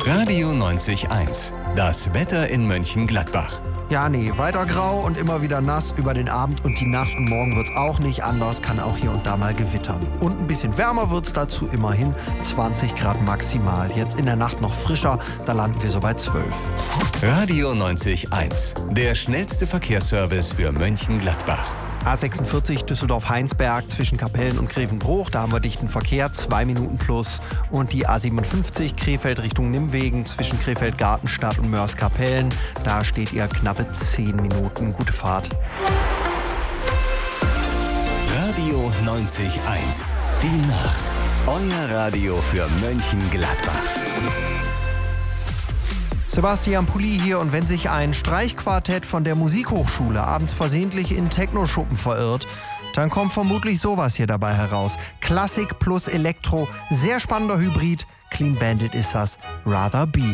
Radio 90.1. Das Wetter in Mönchengladbach. Ja, nee, weiter grau und immer wieder nass über den Abend und die Nacht, und morgen wird's auch nicht anders, kann auch hier und da mal gewittern. Und ein bisschen wärmer wird's dazu, immerhin 20 Grad maximal. Jetzt in der Nacht noch frischer, da landen wir so bei 12. Radio 90.1. Der schnellste Verkehrsservice für Mönchengladbach. A46 Düsseldorf-Heinsberg zwischen Kapellen und Grevenbruch, da haben wir dichten Verkehr, 2 Minuten plus. Und die A57 Krefeld Richtung Nimwegen zwischen Krefeld-Gartenstadt und Mörs-Kapellen, da steht ihr knappe 10 Minuten. Gute Fahrt. Radio 90.1. Die Nacht. Euer Radio für Mönchengladbach. Sebastian Pulli hier, und wenn sich ein Streichquartett von der Musikhochschule abends versehentlich in Techno-Schuppen verirrt, dann kommt vermutlich sowas hier dabei heraus. Klassik plus Elektro, sehr spannender Hybrid. Clean Bandit ist das. Rather Be.